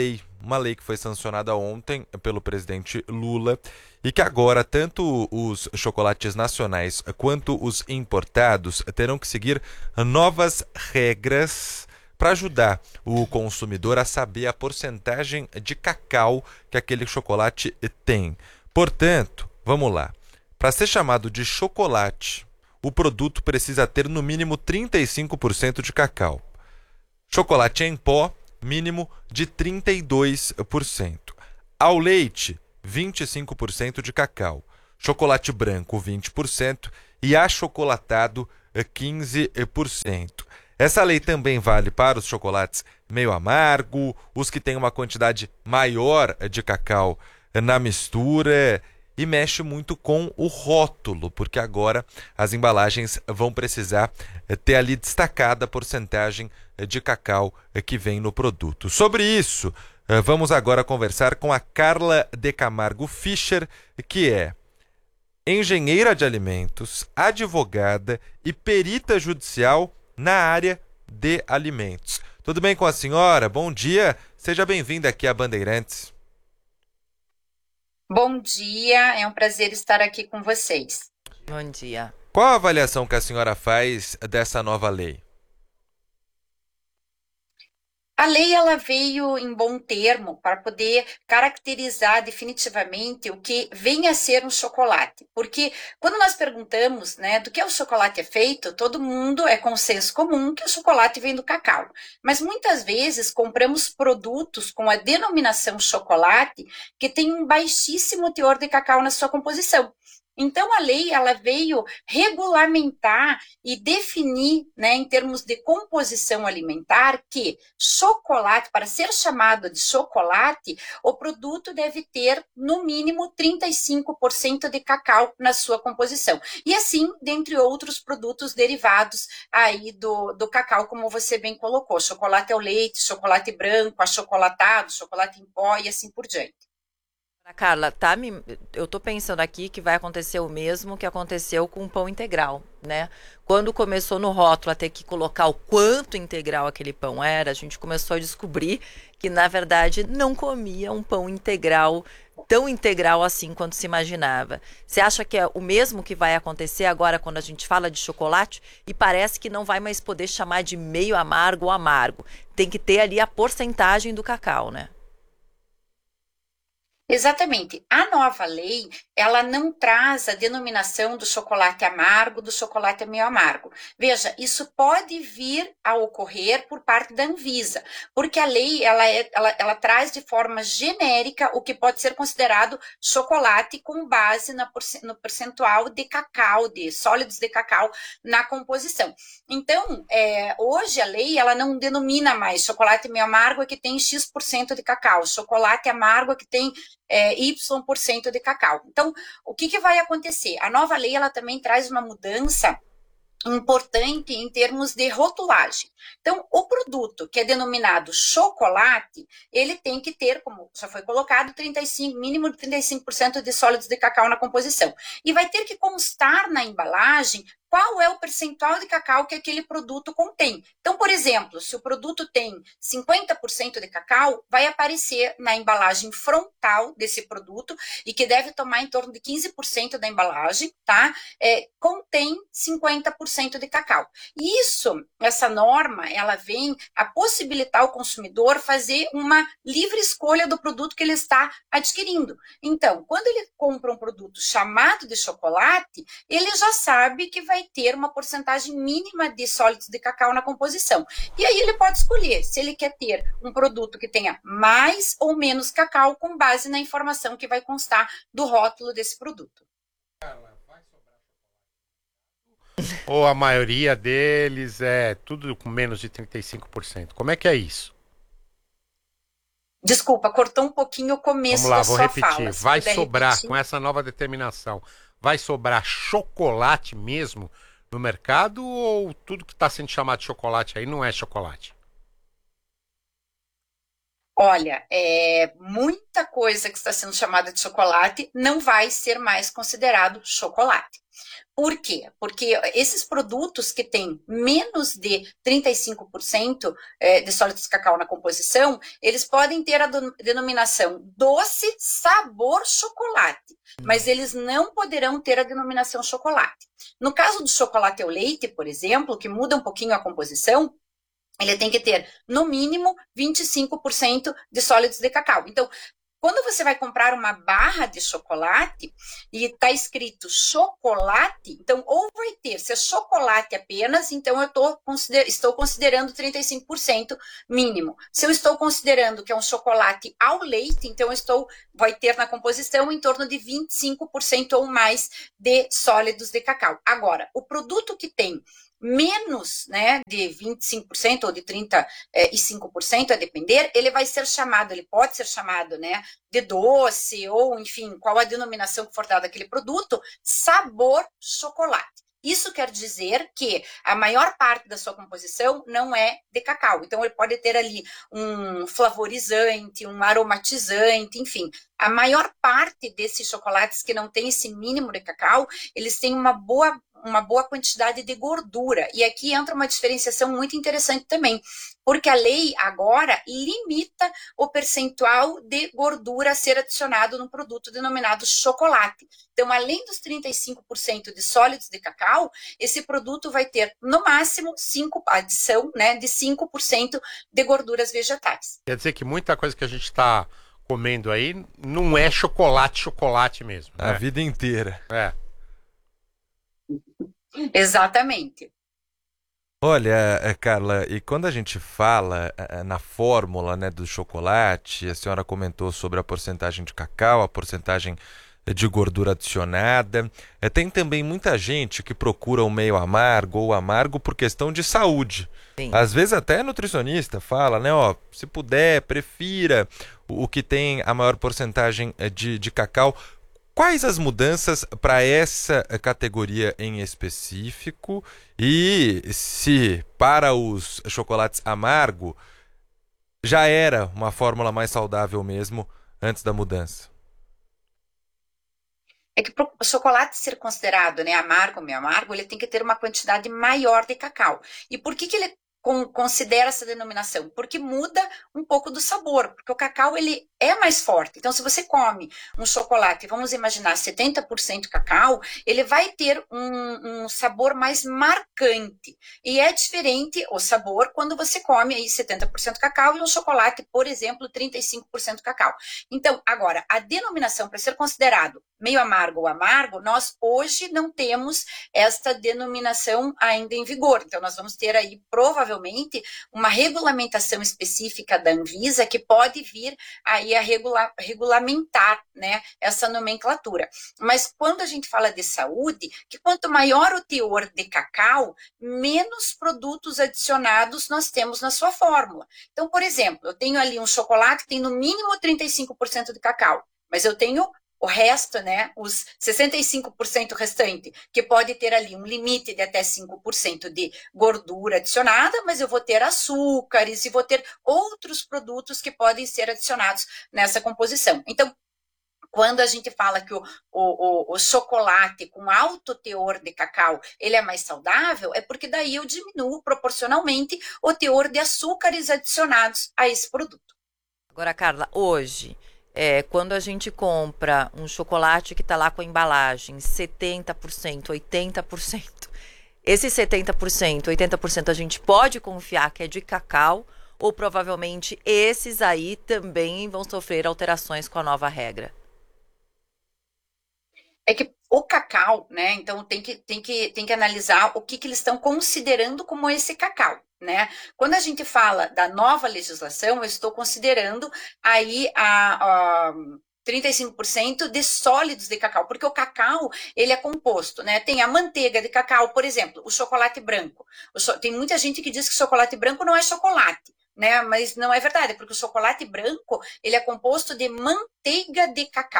uma lei que foi sancionada ontem pelo presidente Lula e que agora tanto os chocolates nacionais quanto os importados terão que seguir novas regras para ajudar o consumidor a saber a porcentagem de cacau que aquele chocolate tem. Portanto, vamos lá. Para ser chamado de chocolate, o produto precisa ter no mínimo 35% de cacau. Chocolate em pó, mínimo de 32%. Ao leite, 25% de cacau. Chocolate branco, 20%. E achocolatado, 15%. Essa lei também vale para os chocolates meio amargo, os que têm uma quantidade maior de cacau na mistura, e mexe muito com o rótulo, porque agora as embalagens vão precisar ter ali destacada a porcentagem de cacau que vem no produto. Sobre isso, vamos agora conversar com a Carla de Camargo Fischer, que é engenheira de alimentos, advogada e perita judicial na área de alimentos. Tudo bem com a senhora? Bom dia, seja bem-vinda aqui à Bandeirantes. Bom dia, é um prazer estar aqui com vocês. Bom dia. Qual a avaliação que a senhora faz dessa nova lei? A lei ela veio em bom termo para poder caracterizar definitivamente o que vem a ser um chocolate. Porque quando nós perguntamos, né, do que o chocolate é feito, todo mundo é consenso comum que o chocolate vem do cacau. Mas muitas vezes compramos produtos com a denominação chocolate que tem um baixíssimo teor de cacau na sua composição. Então, a lei ela veio regulamentar e definir, né, em termos de composição alimentar, que chocolate, para ser chamado de chocolate, o produto deve ter, no mínimo, 35% de cacau na sua composição. E assim, dentre outros produtos derivados aí do cacau, como você bem colocou, chocolate ao leite, chocolate branco, achocolatado, chocolate em pó e assim por diante. Carla, eu tô pensando aqui que vai acontecer o mesmo que aconteceu com o pão integral, né? Quando começou no rótulo a ter que colocar o quanto integral aquele pão era, a gente começou a descobrir que, na verdade, não comia um pão integral, tão integral assim quanto se imaginava. Você acha que é o mesmo que vai acontecer agora quando a gente fala de chocolate e parece que não vai mais poder chamar de meio amargo ou amargo? Tem que ter ali a porcentagem do cacau, né? Exatamente. A nova lei, ela não traz a denominação do chocolate amargo, do chocolate meio amargo. Veja, isso pode vir a ocorrer por parte da Anvisa, porque a lei, ela traz de forma genérica o que pode ser considerado chocolate com base no percentual de cacau, de sólidos de cacau na composição. Então, hoje a lei, ela não denomina mais chocolate meio amargo que tem X% de cacau, chocolate amargo que tem Y% de cacau. Então, o que vai acontecer? A nova lei, ela também traz uma mudança importante em termos de rotulagem. Então, o produto que é denominado chocolate, ele tem que ter, como já foi colocado, mínimo de 35% de sólidos de cacau na composição. E vai ter que constar na embalagem qual é o percentual de cacau que aquele produto contém. Então, por exemplo, se o produto tem 50% de cacau, vai aparecer na embalagem frontal desse produto, e que deve tomar em torno de 15% da embalagem, tá? Contém 50% de cacau. Essa norma, ela vem a possibilitar o consumidor fazer uma livre escolha do produto que ele está adquirindo. Então, quando ele compra um produto chamado de chocolate, ele já sabe que vai ter uma porcentagem mínima de sólidos de cacau na composição. E aí ele pode escolher se ele quer ter um produto que tenha mais ou menos cacau com base na informação que vai constar do rótulo desse produto. Ou a maioria deles é tudo com menos de 35%. Como é que é isso? Desculpa, cortou um pouquinho o começo da sua fala. Vamos lá, vou repetir. Vai sobrar, com essa nova determinação, vai sobrar chocolate mesmo no mercado, ou tudo que está sendo chamado de chocolate aí não é chocolate? Olha, muita coisa que está sendo chamada de chocolate não vai ser mais considerado chocolate. Por quê? Porque esses produtos que têm menos de 35% de sólidos de cacau na composição, eles podem ter a denominação doce sabor chocolate, mas eles não poderão ter a denominação chocolate. No caso do chocolate ao leite, por exemplo, que muda um pouquinho a composição, ele tem que ter, no mínimo, 25% de sólidos de cacau. Então, quando você vai comprar uma barra de chocolate e está escrito chocolate, então ou vai ter, se é chocolate apenas, então eu estou considerando 35% mínimo. Se eu estou considerando que é um chocolate ao leite, então vai ter na composição em torno de 25% ou mais de sólidos de cacau. Agora, o produto que tem menos, né, de 25% ou de 35%, a depender, ele pode ser chamado, né, de doce, ou enfim, qual a denominação que for dada àquele produto, sabor chocolate. Isso quer dizer que a maior parte da sua composição não é de cacau. Então, ele pode ter ali um flavorizante, um aromatizante, enfim. A maior parte desses chocolates que não tem esse mínimo de cacau, eles têm uma boa quantidade de gordura. E aqui entra uma diferenciação muito interessante também, porque a lei agora limita o percentual de gordura a ser adicionado num produto denominado chocolate. Então, além dos 35% de sólidos de cacau, esse produto vai ter, no máximo, adição, né, de 5% de gorduras vegetais. Quer dizer que muita coisa que a gente está comendo aí não é chocolate mesmo. A né? vida inteira. Exatamente. Olha, Carla, e quando a gente fala na fórmula, né, do chocolate, a senhora comentou sobre a porcentagem de cacau, a porcentagem de gordura adicionada. Tem também muita gente que procura o meio amargo ou amargo por questão de saúde. Sim. Às vezes até nutricionista fala, né, se puder, prefira o que tem a maior porcentagem de cacau. Quais as mudanças para essa categoria em específico? E se para os chocolates amargo já era uma fórmula mais saudável mesmo antes da mudança? É que para o chocolate ser considerado, né, amargo, meio amargo, ele tem que ter uma quantidade maior de cacau. E por que ele considera essa denominação? Porque muda um pouco do sabor, porque o cacau ele é mais forte. Então, se você come um chocolate, vamos imaginar 70% cacau, ele vai ter um sabor mais marcante. E é diferente o sabor quando você come aí 70% cacau e um chocolate, por exemplo, 35% cacau. Então, agora, a denominação para ser considerado meio amargo ou amargo, nós hoje não temos esta denominação ainda em vigor. Então, nós vamos ter aí, provavelmente, uma regulamentação específica da Anvisa que pode vir aí a regulamentar, né, essa nomenclatura. Mas quando a gente fala de saúde, que quanto maior o teor de cacau, menos produtos adicionados nós temos na sua fórmula. Então, por exemplo, eu tenho ali um chocolate que tem no mínimo 35% de cacau, mas eu tenho o resto, né, os 65% restante, que pode ter ali um limite de até 5% de gordura adicionada, mas eu vou ter açúcares e vou ter outros produtos que podem ser adicionados nessa composição. Então, quando a gente fala que o chocolate com alto teor de cacau, ele é mais saudável, é porque daí eu diminuo proporcionalmente o teor de açúcares adicionados a esse produto. Agora, Carla, hoje, quando a gente compra um chocolate que está lá com a embalagem 70%, 80%, esse 70%, 80% a gente pode confiar que é de cacau, ou provavelmente esses aí também vão sofrer alterações com a nova regra? É que o cacau, né, então tem que analisar o que eles estão considerando como esse cacau, né? Quando a gente fala da nova legislação, eu estou considerando aí a 35% de sólidos de cacau, porque o cacau, ele é composto, né? Tem a manteiga de cacau, por exemplo, o chocolate branco. Tem muita gente que diz que chocolate branco não é chocolate, né? Mas não é verdade, porque o chocolate branco, ele é composto de manteiga de cacau.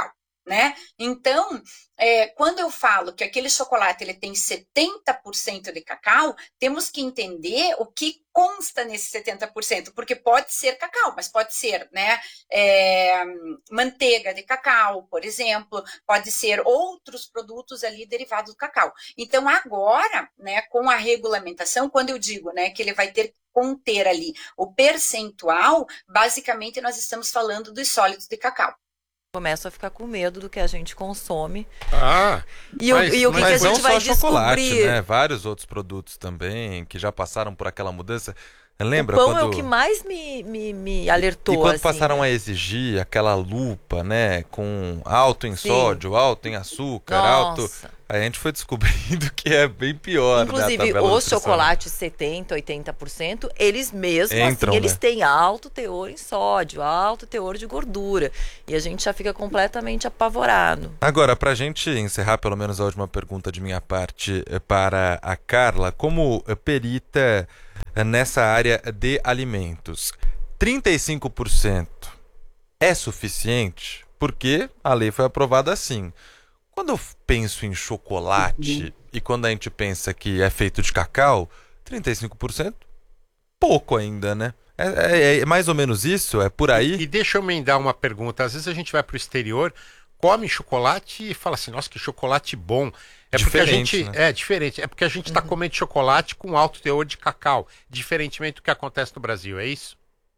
né? Então, quando eu falo que aquele chocolate ele tem 70% de cacau, temos que entender o que consta nesse 70%, porque pode ser cacau, mas pode ser, né, manteiga de cacau, por exemplo, pode ser outros produtos ali derivados do cacau. Então, agora, né, com a regulamentação, quando eu digo, né, que ele vai ter que conter ali o percentual, basicamente nós estamos falando dos sólidos de cacau. Começo a ficar com medo do que a gente consome. E o que a gente vai descobrir? Chocolate, né? Vários outros produtos também que já passaram por aquela mudança. Lembra o pão quando... é o que mais me alertou. E quando assim, passaram né? a exigir aquela lupa, né? Com alto em sódio, alto em açúcar, alto... Aí a gente foi descobrindo que é bem pior. Inclusive, os chocolates 70%, 80%, eles mesmos, entram, assim, eles né? têm alto teor em sódio, alto teor de gordura. E a gente já fica completamente apavorado. Agora, pra gente encerrar pelo menos a última pergunta de minha parte para a Carla, como perita nessa área de alimentos, 35% é suficiente? Porque a lei foi aprovada assim. Quando eu penso em chocolate e quando a gente pensa que é feito de cacau, 35%, pouco ainda, né? É mais ou menos isso? É por aí? E deixa eu emendar uma pergunta. Às vezes a gente vai para o exterior, come chocolate e fala assim, nossa, que chocolate bom. É porque a gente... né? É diferente. É porque a gente está comendo chocolate com alto teor de cacau, diferentemente do que acontece no Brasil, é isso?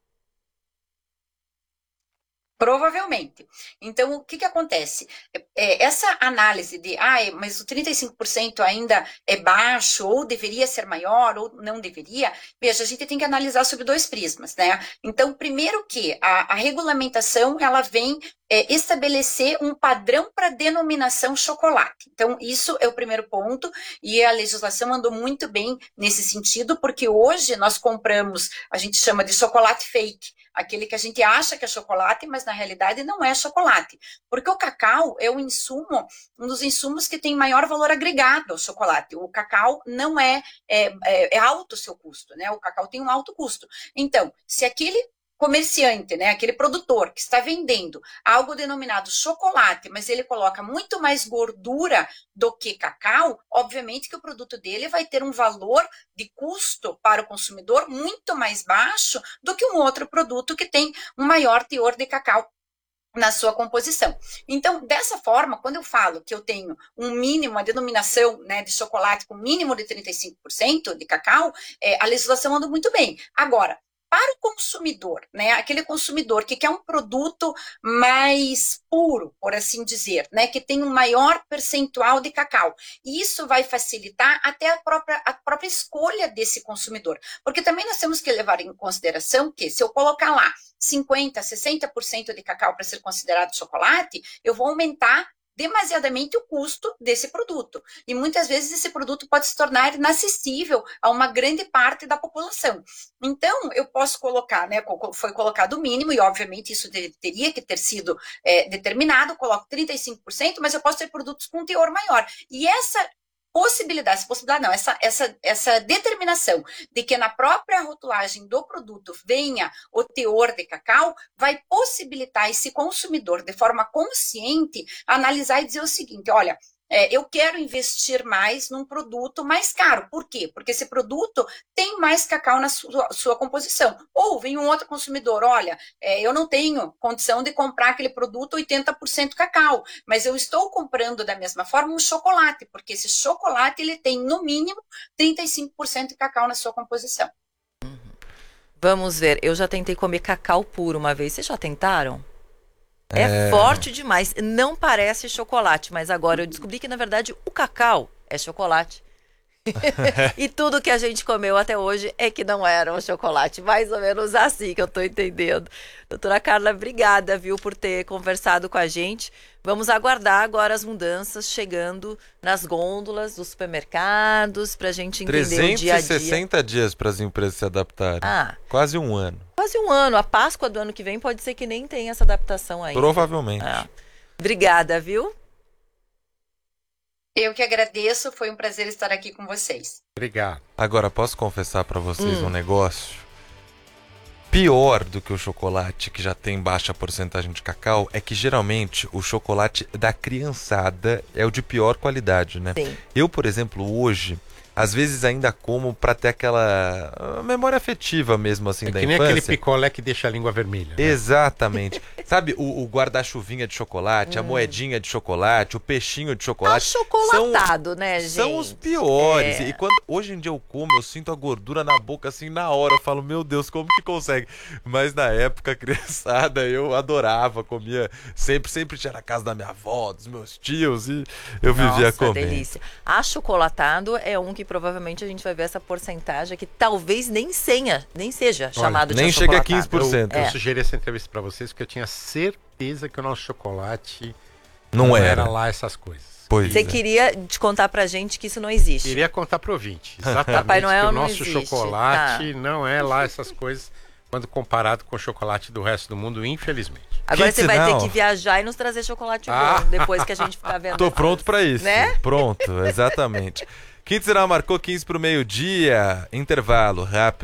Provavelmente. Então, o que acontece? Essa análise de, mas o 35% ainda é baixo, ou deveria ser maior, ou não deveria, veja, a gente tem que analisar sobre dois prismas, né? Então, primeiro que a regulamentação, ela vem estabelecer um padrão para denominação chocolate. Então, isso é o primeiro ponto, e a legislação andou muito bem nesse sentido, porque hoje nós compramos, a gente chama de chocolate fake, aquele que a gente acha que é chocolate, mas na realidade não é chocolate. Porque o cacau é um dos insumos que tem maior valor agregado ao chocolate. O cacau não é alto o seu custo, né? O cacau tem um alto custo. Então, se aquele comerciante, né, aquele produtor que está vendendo algo denominado chocolate, mas ele coloca muito mais gordura do que cacau, obviamente que o produto dele vai ter um valor de custo para o consumidor muito mais baixo do que um outro produto que tem um maior teor de cacau na sua composição. Então, dessa forma, quando eu falo que eu tenho um mínimo, a denominação, né, de chocolate com mínimo de 35% de cacau, a legislação anda muito bem. Agora, para o consumidor, né, aquele consumidor que quer um produto mais puro, por assim dizer, né, que tem um maior percentual de cacau, e isso vai facilitar até a própria escolha desse consumidor, porque também nós temos que levar em consideração que se eu colocar lá 50%, 60% de cacau para ser considerado chocolate, eu vou aumentar demasiadamente o custo desse produto. E muitas vezes esse produto pode se tornar inacessível a uma grande parte da população. Então, eu posso colocar, né, foi colocado o mínimo, e obviamente isso teria que ter sido determinado, coloco 35%, mas eu posso ter produtos com teor maior. E essa determinação de que na própria rotulagem do produto venha o teor de cacau, vai possibilitar esse consumidor, de forma consciente, analisar e dizer o seguinte, olha, eu quero investir mais num produto mais caro. Por quê? Porque esse produto tem mais cacau na sua composição. Ou vem um outro consumidor, olha, eu não tenho condição de comprar aquele produto 80% cacau, mas eu estou comprando da mesma forma um chocolate, porque esse chocolate ele tem no mínimo 35% de cacau na sua composição. Vamos ver, eu já tentei comer cacau puro uma vez, vocês já tentaram? É forte demais, não parece chocolate, mas agora eu descobri que na verdade o cacau é chocolate. E tudo que a gente comeu até hoje é que não era um chocolate, mais ou menos assim que eu tô entendendo. Doutora Carla, obrigada, viu, por ter conversado com a gente. Vamos aguardar agora as mudanças chegando nas gôndolas dos supermercados pra gente entender o dia a dia. 360 dias para as empresas se adaptarem. Quase um ano. Quase um ano. A Páscoa do ano que vem pode ser que nem tenha essa adaptação ainda. Provavelmente. Obrigada, viu? Eu que agradeço, foi um prazer estar aqui com vocês. Obrigado. Agora, posso confessar para vocês um negócio? Pior do que o chocolate que já tem baixa porcentagem de cacau é que geralmente o chocolate da criançada é o de pior qualidade, né? Sim. Eu, por exemplo, hoje, às vezes ainda como pra ter aquela memória afetiva mesmo, assim, da que nem infância. aquele picolé que deixa a língua vermelha. Né? Exatamente. Sabe, o guarda-chuvinha de chocolate, a moedinha de chocolate, o peixinho de chocolate. Achocolatado, né, gente? São os piores. E quando hoje em dia eu como, eu sinto a gordura na boca assim na hora. Eu falo, meu Deus, como que consegue? Mas na época, criançada, eu adorava, comia sempre tinha na casa da minha avó, dos meus tios, e eu vivia comendo. Delícia. Achocolatado é um que provavelmente a gente vai ver essa porcentagem que talvez nem seja chamado de nem chega a achocolatado. 15%. Eu sugeri essa entrevista para vocês porque eu tinha certeza que o nosso chocolate não era lá essas coisas. Você queria te contar pra gente que isso não existe. Queria contar pro ouvinte. Exatamente. Papai Noel que o não nosso existe. chocolate não é lá essas coisas quando comparado com o chocolate do resto do mundo, infelizmente. Agora você vai ter que viajar e nos trazer chocolate bom depois que a gente ficar vendo. Tô pronto pra isso. Né? Pronto, exatamente. Quinto sinal marcou 15 pro meio-dia. Intervalo rápido.